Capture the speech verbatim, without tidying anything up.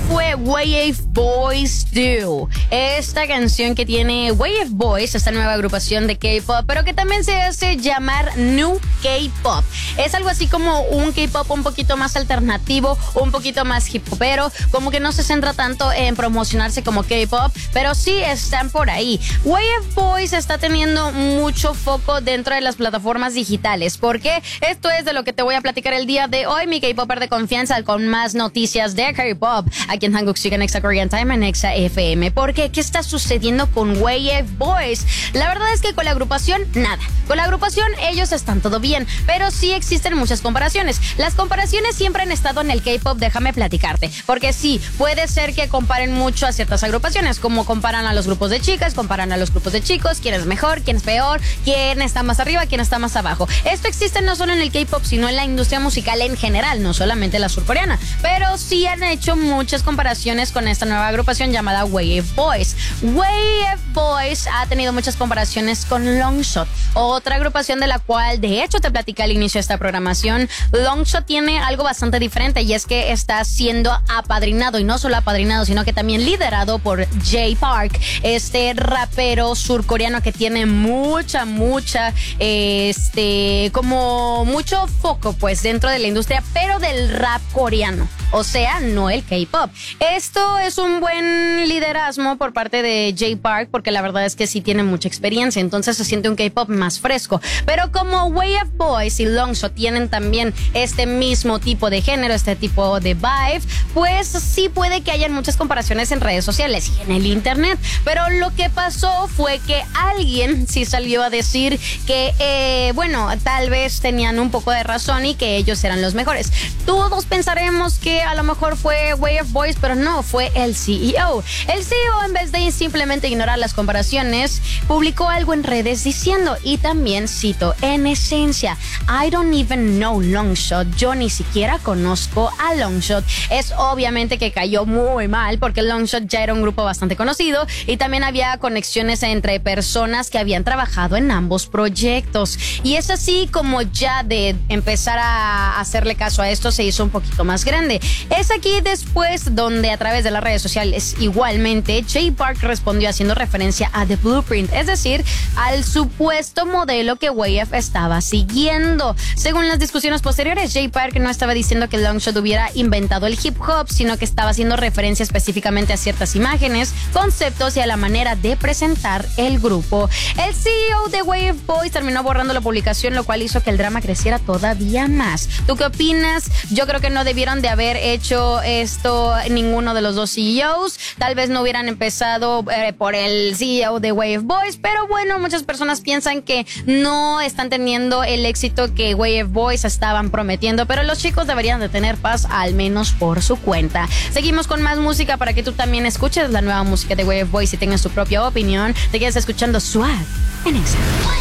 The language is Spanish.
fue Wave Boys Do. Esta canción que tiene Wave Boys, esta nueva agrupación de K-pop, pero que también se hace llamar New K-pop. Es algo así como un K-pop un poquito más alternativo, un poquito más hip hopero, como que no se centra tanto en promocionarse como K-pop, pero sí están por ahí. Wave Boys está teniendo mucho foco dentro de las plataformas digitales, porque esto es de lo que te voy a platicar el día de hoy, mi K-popper de confianza, con más noticias de K-pop aquí en Hanguk Chicken Exa Korean Time en Exa F M. ¿Por qué? ¿Qué está sucediendo con Wave Boys? La verdad es que con la agrupación, nada. Con la agrupación ellos están todo bien, pero sí existen muchas comparaciones. Las comparaciones siempre han estado en el K-pop, déjame platicarte, porque sí, puede ser que comparen mucho a ciertas agrupaciones, como comparan a los grupos de chicas, comparan a los grupos de chicos, quién es mejor, quién es peor, quién está más arriba, quién está más abajo. Esto existe no solo en el K-pop, sino en la industria musical en general, no solamente la surcoreana, pero sí han hecho muchas comparaciones con esta nueva agrupación llamada Wave Boys. Wave Boys ha tenido muchas comparaciones con Longshot, otra agrupación de la cual de hecho te platicé al inicio de esta programación. Longshot tiene algo bastante diferente, y es que está siendo apadrinado, y no solo apadrinado, sino que también liderado por Jay Park, este rapero surcoreano que tiene mucha, mucha, este, como mucho foco pues dentro de la industria, pero del rap coreano, o sea, no el K-pop. Esto es un buen liderazgo por parte de Jay Park, porque la verdad es que sí tiene mucha experiencia, entonces se siente un K-pop más fresco. Pero como Wave Boys y Longshot tienen también este mismo tipo de género, este tipo de vibe, pues sí puede que hayan muchas comparaciones en redes sociales y en el internet. Pero lo que pasó fue que alguien sí salió a decir que, eh, bueno, tal vez tenían un poco de razón y que ellos eran los mejores. Todos pensaremos que a lo mejor fue Wave Boys, pero no, fue el C E O. El C E O, en vez de simplemente ignorar las comparaciones, publicó algo en redes diciendo, y también cito, en esencia, I don't even know Longshot. Yo ni siquiera conozco a Longshot. Es obviamente que cayó muy mal, porque Longshot ya era un grupo bastante conocido y también había conexiones entre personas que habían trabajado en ambos proyectos. Y es así como ya de empezar a hacerle caso a esto se hizo un poquito más grande. Es aquí después donde a través de las redes sociales igualmente Jay Park respondió haciendo referencia a The Blueprint, es decir, al supuesto modelo que Wave estaba siguiendo. Según las discusiones posteriores, Jay Park no estaba diciendo que Longshot hubiera inventado el hip hop, sino que estaba haciendo referencia específicamente a ciertas imágenes, conceptos y a la manera de presentar el grupo. El C E O de Wave Boys terminó borrando la publicación, lo cual hizo que el drama creciera todavía más. ¿Tú qué opinas? Yo creo que no debieron de haber hecho esto ninguno de los dos C E Os. Tal vez no hubieran empezado eh, por el C E O de Wave Boys, pero bueno, muchas personas piensan que no están teniendo el éxito que Wave Boys estaban prometiendo, pero los chicos deberían de tener paz, al menos por su cuenta. Seguimos con más música para que tú también escuches la nueva música de Wave Boys y tengas tu propia opinión. Te quedas escuchando Swag en Exa.